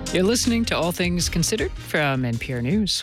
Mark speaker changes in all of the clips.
Speaker 1: You're listening to All Things Considered from NPR News.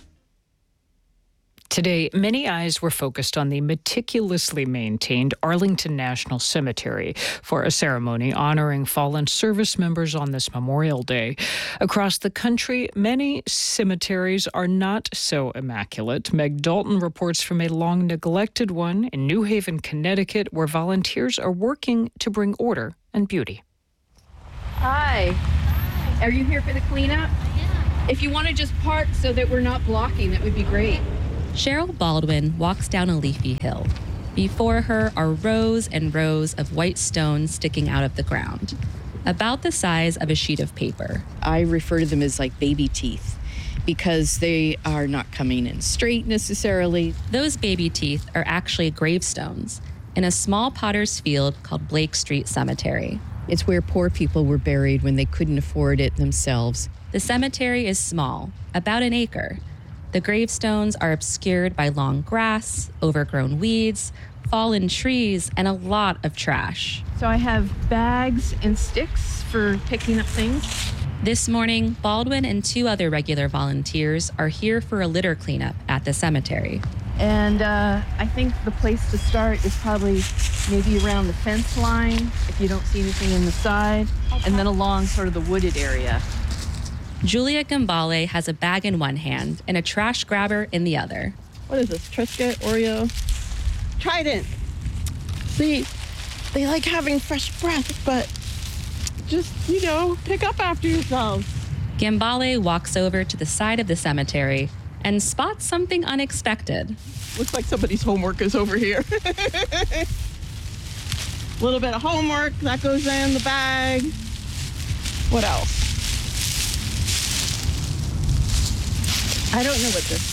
Speaker 1: Today, many eyes were focused on the meticulously maintained Arlington National Cemetery for a ceremony honoring fallen service members on this Memorial Day. Across the country, many cemeteries are not so immaculate. Meg Dalton reports from a long-neglected one in New Haven, Connecticut, where volunteers are working to bring order and beauty.
Speaker 2: Hi. Are you here for the cleanup?
Speaker 3: Yeah.
Speaker 2: If you want to just park so that we're not blocking, that would be great.
Speaker 3: Cheryl Baldwin walks down a leafy hill. Before her are rows and rows of white stones sticking out of the ground, about the size of a sheet of paper.
Speaker 2: I refer to them as like baby teeth because they are not coming in straight necessarily.
Speaker 3: Those baby teeth are actually gravestones in a small potter's field called Blake Street Cemetery.
Speaker 2: It's where poor people were buried when they couldn't afford it themselves.
Speaker 3: The cemetery is small, about an acre. The gravestones are obscured by long grass, overgrown weeds, fallen trees, and a lot of trash.
Speaker 2: So I have bags and sticks for picking up things.
Speaker 3: This morning, Baldwin and 2 other regular volunteers are here for a litter cleanup at the cemetery.
Speaker 2: And I think the place to start is probably maybe around the fence line, if you don't see anything in the side, and then along sort of the wooded area.
Speaker 3: Julia Gambale has a bag in one hand and a trash grabber in the other.
Speaker 4: What is this, Triscuit, Oreo? Trident. See, they like having fresh breath, but just, pick up after yourselves.
Speaker 3: Gambale walks over to the side of the cemetery and spots something unexpected.
Speaker 4: Looks like somebody's homework is over here. A little bit of homework, that goes in the bag. What else? I don't know what this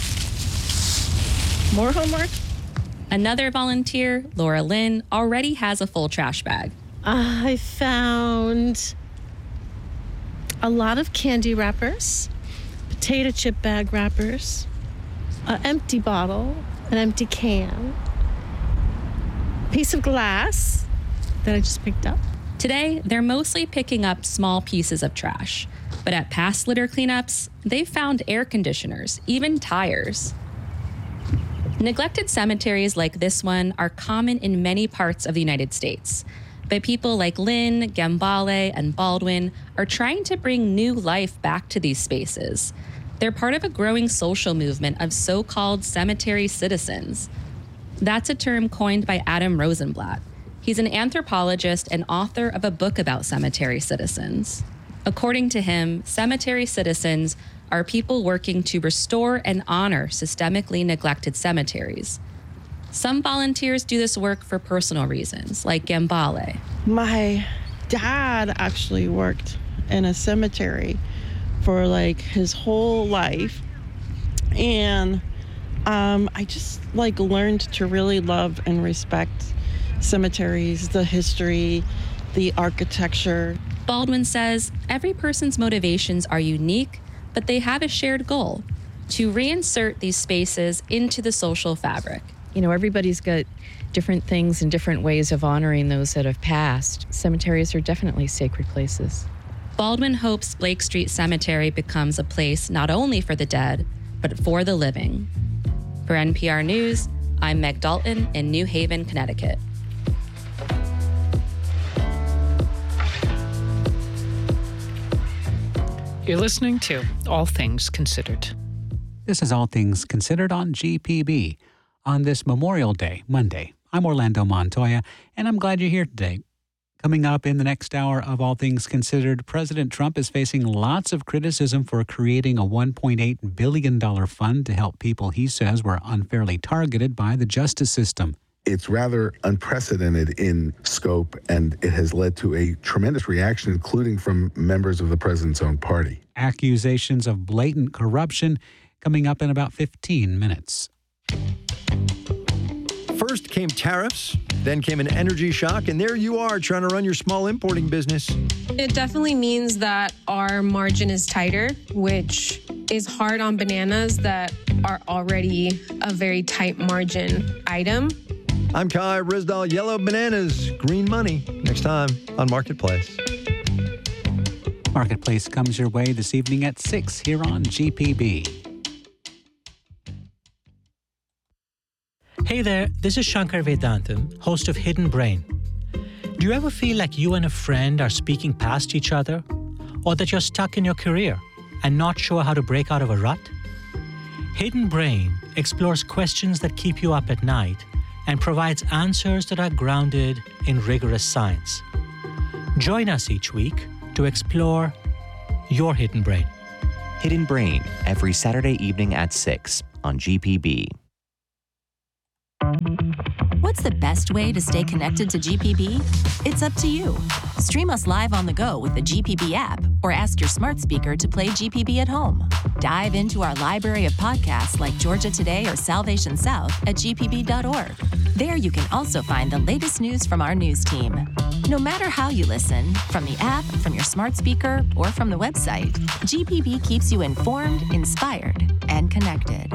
Speaker 4: is. More homework?
Speaker 3: Another volunteer, Laura Lynn, already has a full trash bag.
Speaker 5: I found a lot of candy wrappers, potato chip bag wrappers, an empty bottle, an empty can, a piece of glass that I just picked up.
Speaker 3: Today, they're mostly picking up small pieces of trash. But at past litter cleanups, they've found air conditioners, even tires. Neglected cemeteries like this one are common in many parts of the United States. But people like Lynn, Gambale, and Baldwin are trying to bring new life back to these spaces. They're part of a growing social movement of so-called cemetery citizens. That's a term coined by Adam Rosenblatt. He's an anthropologist and author of a book about cemetery citizens. According to him, cemetery citizens are people working to restore and honor systemically neglected cemeteries. Some volunteers do this work for personal reasons, like Gambale.
Speaker 4: My dad actually worked in a cemetery for his whole life. And I just learned to really love and respect cemeteries, the history, the architecture.
Speaker 3: Baldwin says every person's motivations are unique, but they have a shared goal: to reinsert these spaces into the social fabric.
Speaker 2: Everybody's got different things and different ways of honoring those that have passed. Cemeteries are definitely sacred places.
Speaker 3: Baldwin hopes Blake Street Cemetery becomes a place not only for the dead, but for the living. For NPR News, I'm Meg Dalton in New Haven, Connecticut.
Speaker 1: You're listening to All Things Considered.
Speaker 6: This is All Things Considered on GPB. On this Memorial Day, Monday, I'm Orlando Montoya, and I'm glad you're here today. Coming up in the next hour of All Things Considered, President Trump is facing lots of criticism for creating a $1.8 billion fund to help people he says were unfairly targeted by the justice system.
Speaker 7: It's rather unprecedented in scope, and it has led to a tremendous reaction, including from members of the president's own party.
Speaker 6: Accusations of blatant corruption coming up in about 15 minutes.
Speaker 8: First came tariffs, then came an energy shock, and there you are trying to run your small importing business.
Speaker 9: It definitely means that our margin is tighter, which is hard on bananas that are already a very tight margin item.
Speaker 8: I'm Kai Rizdal. Yellow bananas, green money. Next time on Marketplace.
Speaker 6: Marketplace comes your way this evening at 6 here on GPB.
Speaker 10: Hey there, this is Shankar Vedantam, host of Hidden Brain. Do you ever feel like you and a friend are speaking past each other? Or that you're stuck in your career and not sure how to break out of a rut? Hidden Brain explores questions that keep you up at night and provides answers that are grounded in rigorous science. Join us each week to explore your hidden brain.
Speaker 11: Hidden Brain, every Saturday evening at 6 on GPB.
Speaker 12: What's the best way to stay connected to GPB? It's up to you. Stream us live on the go with the GPB app or ask your smart speaker to play GPB at home. Dive into our library of podcasts like Georgia Today or Salvation South at gpb.org. There you can also find the latest news from our news team. No matter how you listen, from the app, from your smart speaker, or from the website, GPB keeps you informed, inspired, and connected.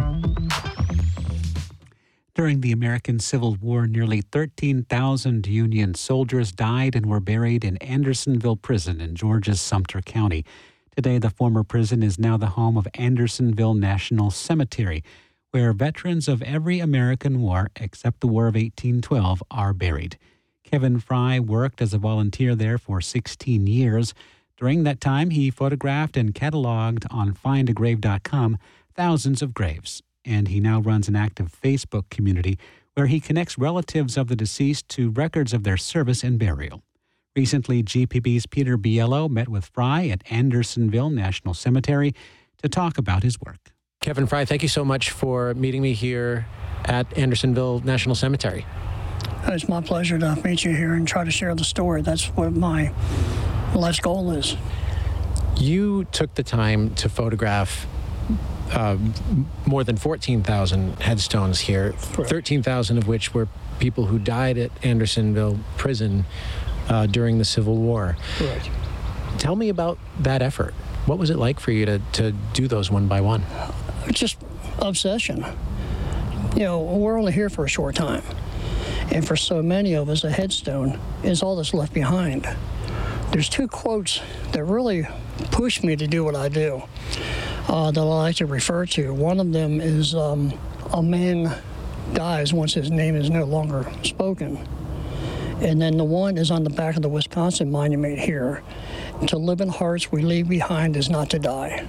Speaker 6: During the American Civil War, nearly 13,000 Union soldiers died and were buried in Andersonville Prison in Georgia's Sumter County. Today, the former prison is now the home of Andersonville National Cemetery, where veterans of every American war except the War of 1812 are buried. Kevin Fry worked as a volunteer there for 16 years. During that time, he photographed and cataloged on findagrave.com thousands of graves. And he now runs an active Facebook community where he connects relatives of the deceased to records of their service and burial. Recently, GPB's Peter Biello met with Fry at Andersonville National Cemetery to talk about his work.
Speaker 13: Kevin Fry, thank you so much for meeting me here at Andersonville National Cemetery.
Speaker 14: It's my pleasure to meet you here and try to share the story. That's what my life's goal is.
Speaker 13: You took the time to photograph more than 14,000 headstones here, 13,000 of which were people who died at Andersonville Prison during the Civil War.
Speaker 14: Correct.
Speaker 13: Tell me about that effort. What was it like for you to do those one by one?
Speaker 14: Just obsession. You know, we're only here for a short time. And for so many of us, a headstone is all that's left behind. There's two quotes that really push me to do what I do that I like to refer to. One of them is, a man dies once his name is no longer spoken. And then the one is on the back of the Wisconsin monument here. To live in hearts we leave behind is not to die.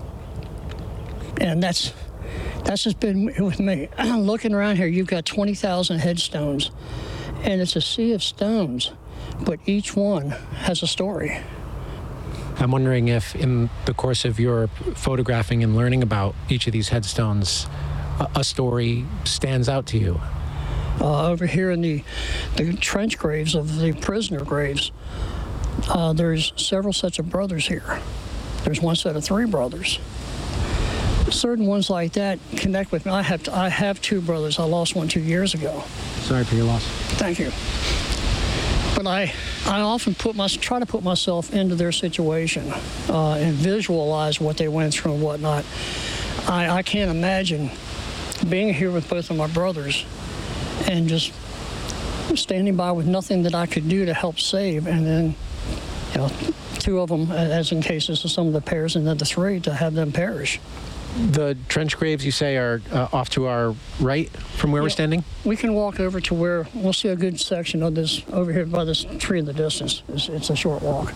Speaker 14: And that's just been with me. Looking around here, you've got 20,000 headstones, and it's a sea of stones, but each one has a story.
Speaker 13: I'm wondering if in the course of your photographing and learning about each of these headstones, a story stands out to you.
Speaker 14: Over here in the trench graves of the prisoner graves, there's several sets of brothers here. There's one set of 3 brothers. Certain ones like that connect with me. I have 2 brothers. I lost one 2 years ago.
Speaker 13: Sorry for your loss.
Speaker 14: Thank you. But I often try to put myself into their situation and visualize what they went through and whatnot. I can't imagine being here with both of my brothers and just standing by with nothing that I could do to help save, and then, you know, 2 of them, as in cases of some of the pairs, and then the 3 to have them perish.
Speaker 13: The trench graves, you say, are off to our right from where we're standing?
Speaker 14: We can walk over to where we'll see a good section of this over here by this tree in the distance. It's a short walk.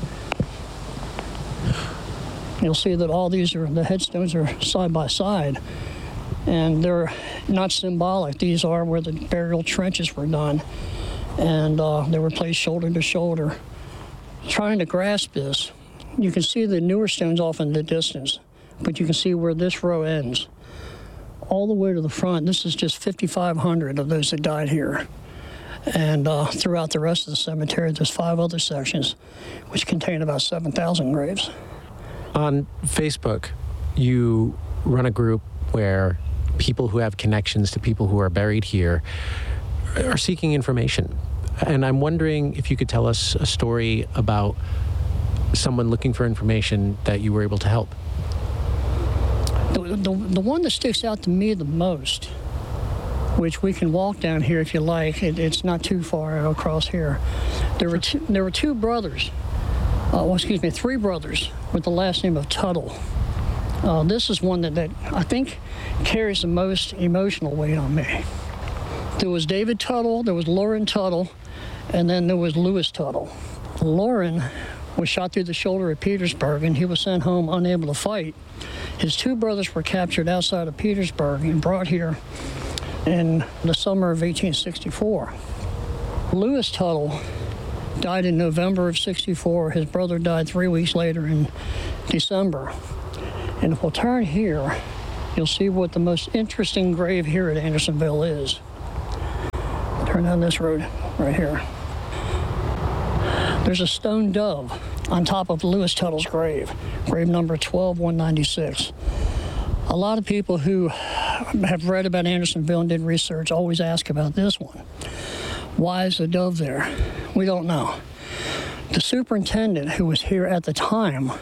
Speaker 14: You'll see that all these the headstones are side by side, and they're not symbolic. These are where the burial trenches were done, and they were placed shoulder to shoulder. Trying to grasp this, you can see the newer stones off in the distance, but you can see where this row ends. All the way to the front, this is just 5,500 of those that died here. And throughout the rest of the cemetery, there's 5 other sections, which contain about 7,000 graves.
Speaker 13: On Facebook, you run a group where people who have connections to people who are buried here are seeking information. And I'm wondering if you could tell us a story about someone looking for information that you were able to help.
Speaker 14: The one that sticks out to me the most, which we can walk down here if you like, it's not too far across here. There were two brothers three brothers with the last name of Tuttle. This is one that I think carries the most emotional weight on me. There was David Tuttle, there was Lauren Tuttle, and then there was Lewis Tuttle. Lauren was shot through the shoulder at Petersburg, and he was sent home unable to fight. His two brothers were captured outside of Petersburg and brought here in the summer of 1864. Lewis Tuttle died in November of 64. His brother died 3 weeks later in December. And if we'll turn here, you'll see what the most interesting grave here at Andersonville is. Turn down this road right here. There's a stone dove on top of Lewis Tuttle's grave number 12196. A lot of people who have read about Andersonville and did research always ask about this one. Why is the dove there? We don't know. The superintendent who was here at the time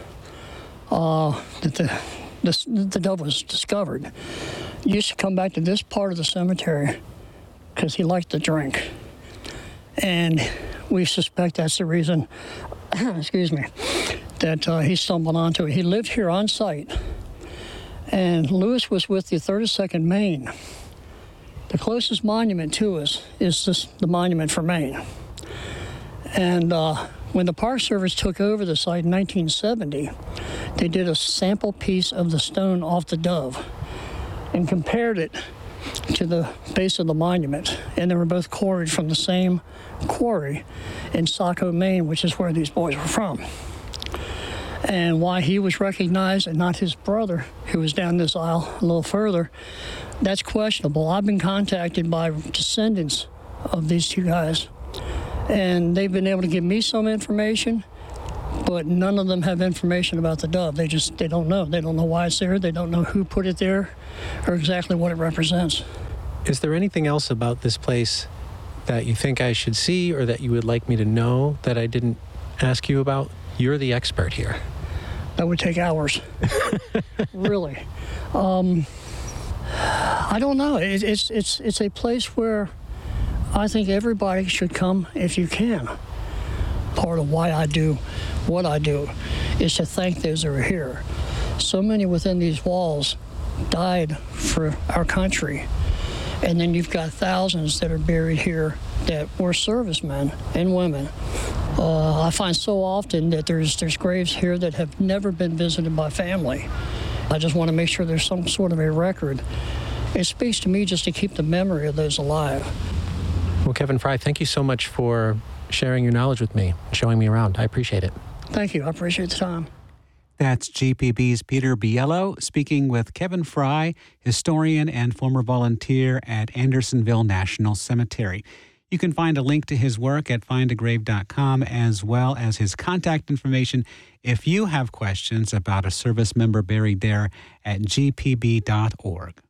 Speaker 14: that the dove was discovered used to come back to this part of the cemetery because he liked to drink. And we suspect that's the reason, that he stumbled onto it. He lived here on site, and Lewis was with the 32nd Maine. The closest monument to us is the monument for Maine. And when the Park Service took over the site in 1970, they did a sample piece of the stone off the dove and compared it to the base of the monument. And they were both quarried from the same quarry in Saco, Maine, which is where these boys were from. And why he was recognized and not his brother, who was down this aisle a little further, that's questionable. I've been contacted by descendants of these two guys, and they've been able to give me some information, but none of them have information about the dove. They don't know. They don't know why it's there. They don't know who put it there or exactly what it represents.
Speaker 13: Is there anything else about this place that you think I should see or that you would like me to know that I didn't ask you about? You're the expert here.
Speaker 14: That would take hours. Really. I don't know. It's a place where I think everybody should come if you can. Part of why I do what I do is to thank those who are here. So many within these walls died for our country. And then you've got thousands that are buried here that were servicemen and women. I find so often that there's graves here that have never been visited by family. I just want to make sure there's some sort of a record. It speaks to me just to keep the memory of those alive.
Speaker 13: Well, Kevin Fry, thank you so much for sharing your knowledge with me and showing me around. I appreciate it.
Speaker 14: Thank you. I appreciate the time.
Speaker 6: That's GPB's Peter Biello speaking with Kevin Fry, historian and former volunteer at Andersonville National Cemetery. You can find a link to his work at findagrave.com as well as his contact information if you have questions about a service member buried there at gpb.org.